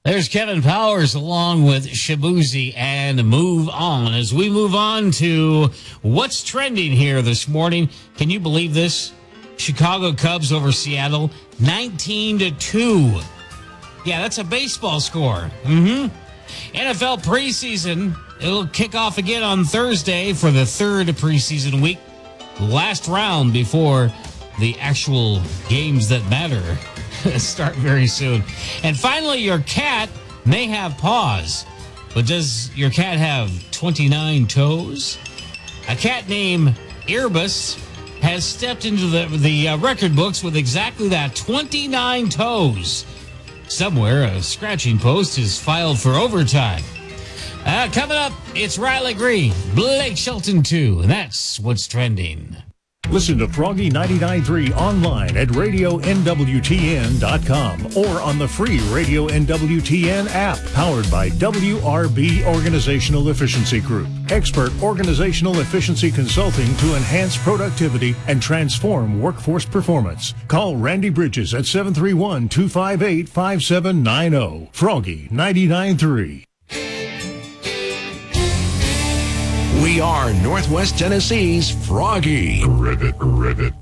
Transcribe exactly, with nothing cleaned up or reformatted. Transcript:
There's Kevin Powers along with Shabuzi and Move On. As we move on to what's trending here this morning, can you believe this? Chicago Cubs over Seattle, nineteen to two. Yeah, that's a baseball score. Mm-hmm. N F L preseason, it'll kick off again on Thursday for the third preseason week. Last round before the actual games that matter start very soon. And finally, your cat may have paws, but does your cat have twenty-nine toes? A cat named Erebus has stepped into the, the uh, record books with exactly that, twenty-nine toes. Somewhere, a scratching post is filed for overtime. Uh, coming up, it's Riley Green, Blake Shelton too, and that's what's trending. Listen to Froggy ninety-nine point three online at radio N W T N dot com or on the free Radio N W T N app, powered by W R B Organizational Efficiency Group. Expert organizational efficiency consulting to enhance productivity and transform workforce performance. Call Randy Bridges at seven three one, two five eight, five seven nine zero. Froggy ninety-nine point three. We are Northwest Tennessee's Froggy. Rivet, rivet.